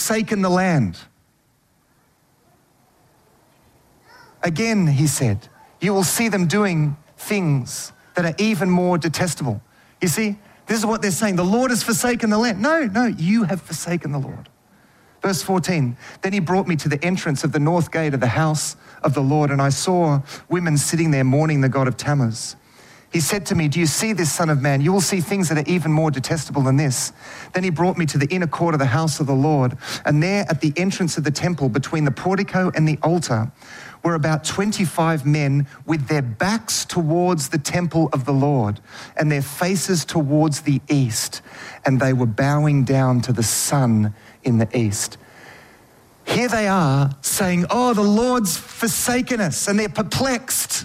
forsaken the land. Again, he said, you will see them doing things that are even more detestable. You see, this is what they're saying. The Lord has forsaken the land. No, you have forsaken the Lord. Verse 14, then he brought me to the entrance of the north gate of the house of the Lord, and I saw women sitting there mourning the god of Tammuz. He said to me, do you see this, son of man? You will see things that are even more detestable than this. Then he brought me to the inner court of the house of the Lord, and there at the entrance of the temple between the portico and the altar were about 25 men with their backs towards the temple of the Lord and their faces towards the east, and they were bowing down to the sun in the east. Here they are saying, oh, the Lord's forsaken us, and they're perplexed.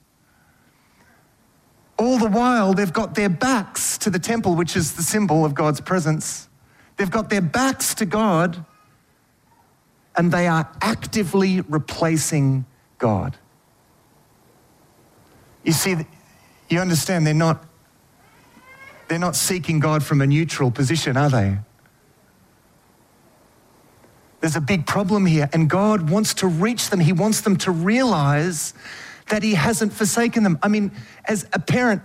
All the while, they've got their backs to the temple, which is the symbol of God's presence. They've got their backs to God, and they are actively replacing God. You see, you understand they're not seeking God from a neutral position, are they? There's a big problem here, and God wants to reach them. He wants them to realize that he hasn't forsaken them. I mean, as a parent,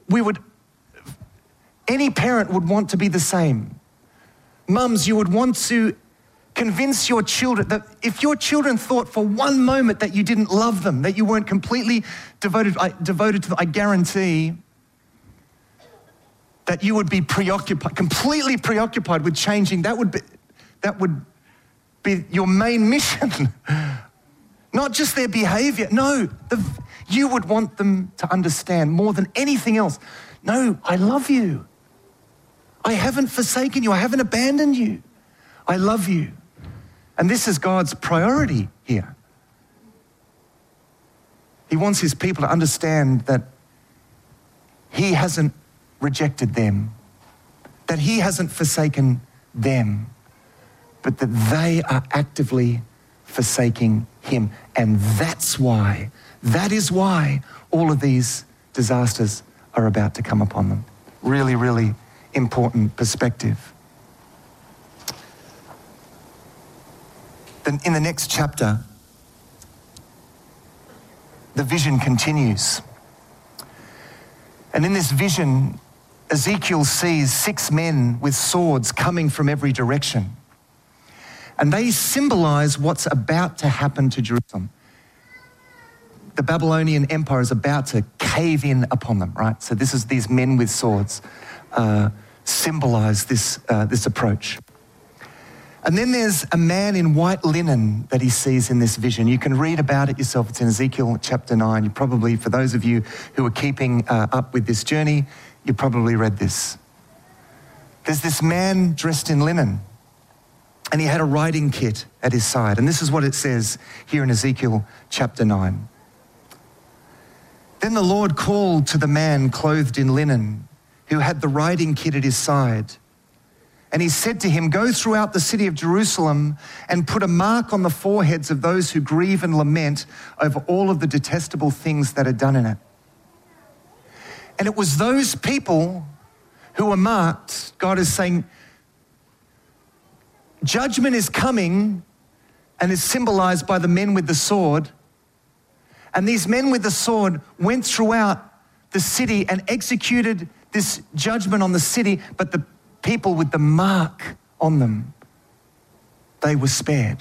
any parent would want to be the same. Mums, you would want to convince your children that if your children thought for one moment that you didn't love them, that you weren't completely devoted to them, I guarantee that you would be completely preoccupied with changing. That would be your main mission. Not just their behavior. No, you would want them to understand more than anything else. No, I love you. I haven't forsaken you. I haven't abandoned you. I love you. And this is God's priority here. He wants his people to understand that he hasn't rejected them, that he hasn't forsaken them, but that they are actively forsaking him. And that is why all of these disasters are about to come upon them. Really, really important perspective. Then in the next chapter, the vision continues. And in this vision, Ezekiel sees 6 men with swords coming from every direction. And they symbolize what's about to happen to Jerusalem. The Babylonian Empire is about to cave in upon them, right? So these men with swords symbolize this approach. And then there's a man in white linen that he sees in this vision. You can read about it yourself. It's in Ezekiel chapter 9. You probably, for those of you who are keeping up with this journey, you probably read this. There's this man dressed in linen, and he had a riding kit at his side. And this is what it says here in Ezekiel chapter 9. Then the Lord called to the man clothed in linen, who had the riding kit at his side. And he said to him, go throughout the city of Jerusalem and put a mark on the foreheads of those who grieve and lament over all of the detestable things that are done in it. And it was those people who were marked. God is saying, judgment is coming, and is symbolized by the men with the sword. And these men with the sword went throughout the city and executed this judgment on the city, but the people with the mark on them, they were spared.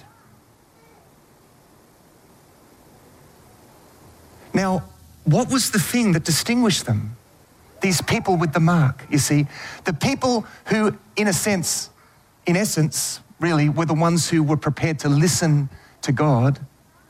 Now, what was the thing that distinguished them? These people with the mark, you see. The people who, in essence, really, were the ones who were prepared to listen to God.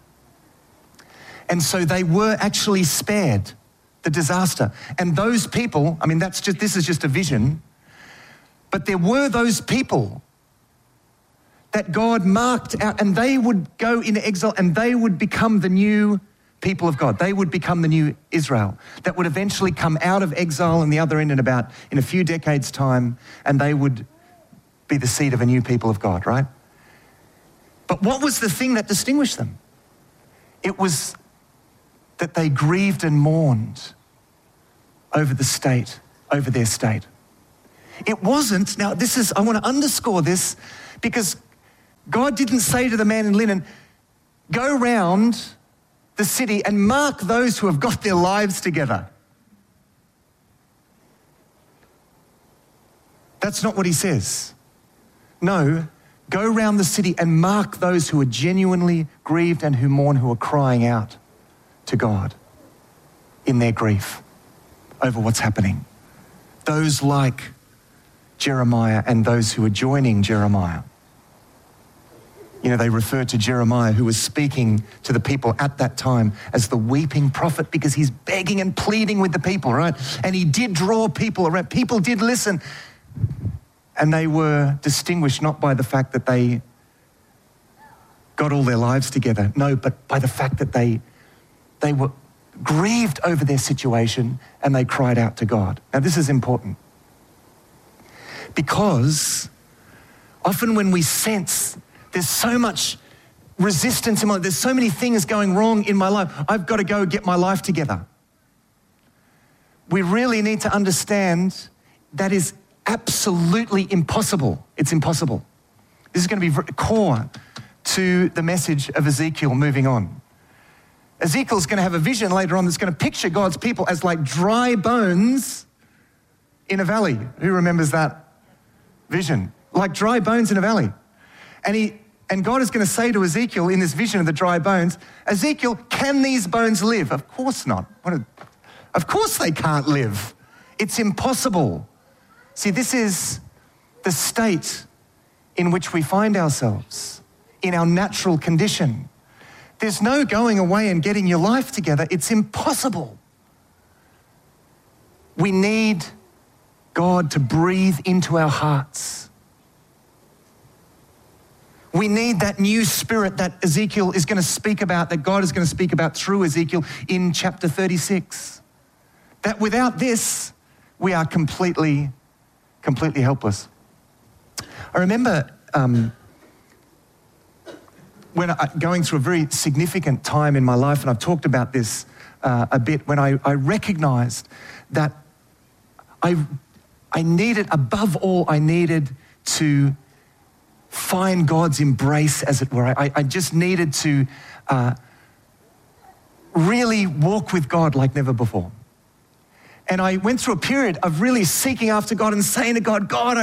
And so they were actually spared the disaster. And those people, this is just a vision, but there were those people that God marked out, and they would go into exile, and they would become the new people of God. They would become the new Israel that would eventually come out of exile in the other end in a few decades' time, and they would be the seed of a new people of God, right? But what was the thing that distinguished them? It was that they grieved and mourned over their state. It wasn't, I want to underscore this, because God didn't say to the man in linen, go round the city and mark those who have got their lives together. That's not what he says. No, go round the city and mark those who are genuinely grieved and who mourn, who are crying out to God in their grief over what's happening. Those like Jeremiah and those who are joining Jeremiah. You know, they referred to Jeremiah, who was speaking to the people at that time, as the weeping prophet, because he's begging and pleading with the people, right? And he did draw people around. People did listen. And they were distinguished not by the fact that they got all their lives together, no, but by the fact that they were grieved over their situation and they cried out to God. Now, this is important because often when we sense there's so much resistance in my life, there's so many things going wrong in my life, I've got to go get my life together. We really need to understand that is absolutely impossible. It's impossible. This is going to be core to the message of Ezekiel moving on. Ezekiel's going to have a vision later on that's going to picture God's people as like dry bones in a valley. Who remembers that vision? Like dry bones in a valley. And God is going to say to Ezekiel in this vision of the dry bones, Ezekiel, can these bones live? Of course not. Of course they can't live. It's impossible. See, this is the state in which we find ourselves, in our natural condition. There's no going away and getting your life together. It's impossible. We need God to breathe into our hearts. We need that new spirit that Ezekiel is going to speak about, that God is going to speak about through Ezekiel in chapter 36. That without this, we are completely helpless. I remember going through a very significant time in my life, and I've talked about this a bit, when I recognized that I needed, above all, I needed to find God's embrace, as it were. I just needed to really walk with God like never before. And I went through a period of really seeking after God and saying to God, God,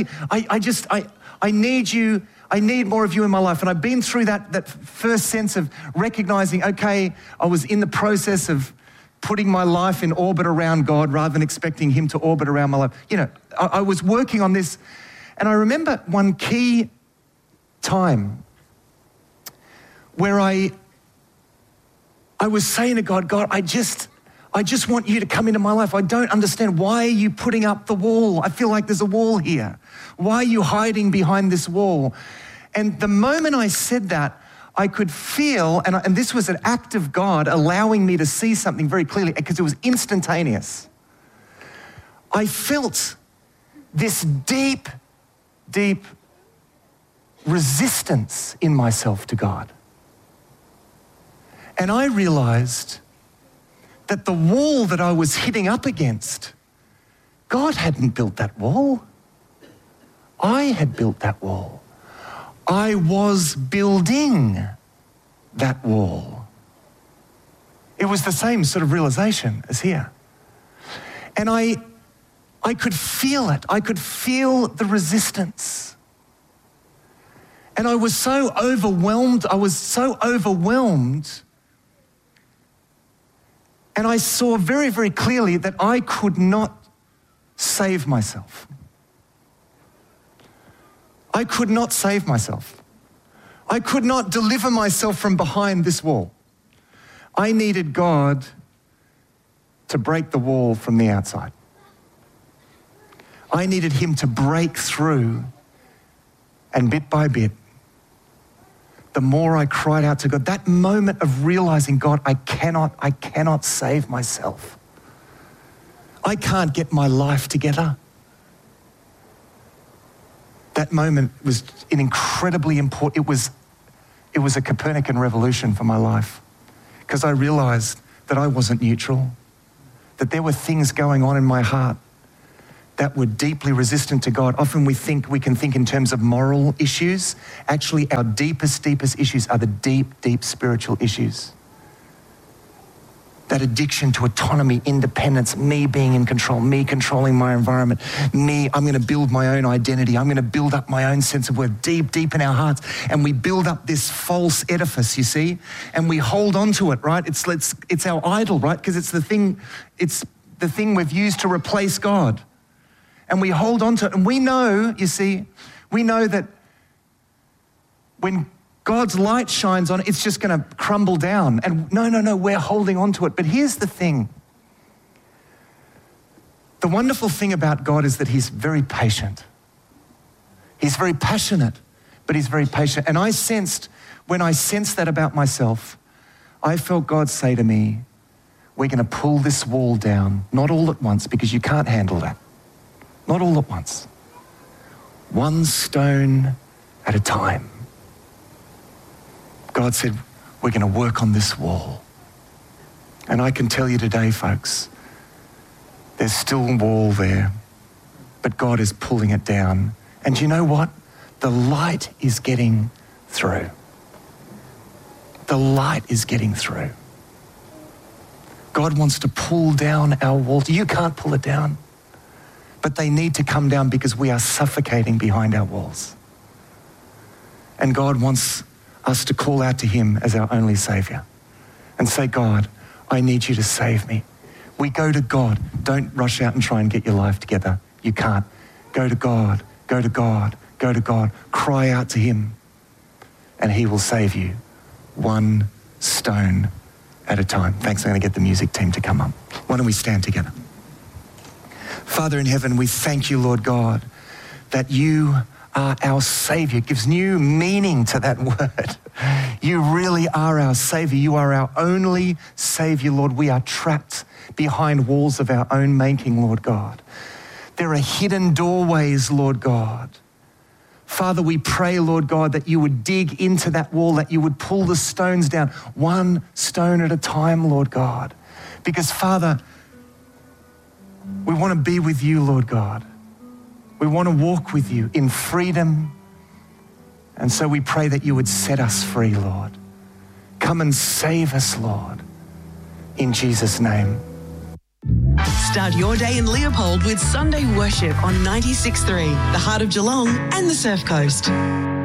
I need you. I need more of you in my life. And I've been through that first sense of recognizing, okay, I was in the process of putting my life in orbit around God rather than expecting him to orbit around my life. You know, I was working on this. And I remember one key time where I was saying to God, God, I just want you to come into my life. I don't understand. Why are you putting up the wall? I feel like there's a wall here. Why are you hiding behind this wall? And the moment I said that, I could feel, and this was an act of God allowing me to see something very clearly, because it was instantaneous. I felt this deep, deep resistance in myself to God. And I realized that the wall that I was hitting up against, God hadn't built that wall. I had built that wall. I was building that wall. It was the same sort of realization as here. And I could feel it. I could feel the resistance. And I was so overwhelmed. And I saw very, very clearly that I could not save myself. I could not save myself. I could not deliver myself from behind this wall. I needed God to break the wall from the outside. I needed him to break through, and bit by bit, the more I cried out to God, that moment of realizing, God, I cannot save myself. I can't get my life together. That moment was an incredibly important, it was a Copernican revolution for my life, because I realized that I wasn't neutral, that there were things going on in my heart that were deeply resistant to God. Often we can think in terms of moral issues. Actually, our deepest issues are the deep spiritual issues. That addiction to autonomy, independence, me being in control, me controlling my environment, I'm going to build my own identity. I'm going to build up my own sense of worth deep in our hearts. And we build up this false edifice, you see, and we hold on to it, right? It's our idol, right? Because it's the thing we've used to replace God. And we hold on to it. And we know, you see, that when God's light shines on it, it's just going to crumble down. And no, we're holding on to it. But here's the thing. The wonderful thing about God is that he's very patient. He's very passionate, but he's very patient. And when I sensed that about myself, I felt God say to me, we're going to pull this wall down, not all at once, because you can't handle that. Not all at once. One stone at a time. God said, we're going to work on this wall. And I can tell you today, folks, there's still a wall there, but God is pulling it down. And you know what? The light is getting through. The light is getting through. God wants to pull down our walls. You can't pull it down. But they need to come down because we are suffocating behind our walls. And God wants us to call out to him as our only Saviour and say, God, I need you to save me. We go to God. Don't rush out and try and get your life together. You can't. Go to God, go to God, go to God. Cry out to him and he will save you one stone at a time. Thanks, I'm going to get the music team to come up. Why don't we stand together? Father in heaven, we thank you, Lord God, that you are our Saviour. It gives new meaning to that word. You really are our Saviour. You are our only Saviour, Lord. We are trapped behind walls of our own making, Lord God. There are hidden doorways, Lord God. Father, we pray, Lord God, that you would dig into that wall, that you would pull the stones down, one stone at a time, Lord God. Because, Father, we want to be with you, Lord God. We want to walk with you in freedom. And so we pray that you would set us free, Lord. Come and save us, Lord. In Jesus' name. Start your day in Leopold with Sunday worship on 96.3, the heart of Geelong and the Surf Coast.